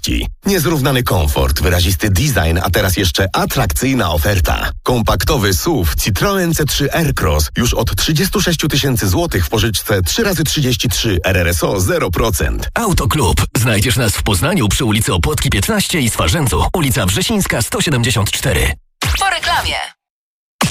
jakości. Niezrównany komfort, wyrazisty design, a teraz jeszcze atrakcyjna oferta. Kompaktowy SUV Citroen C3 Aircross już od 36 000 złotych w pożyczce 3x33 RRSO 0%. Autoklub. Znajdziesz nas w Poznaniu przy ulicy Opłotki 15 i Swarzędzu, ulica Wrzesińska 174. Po reklamie.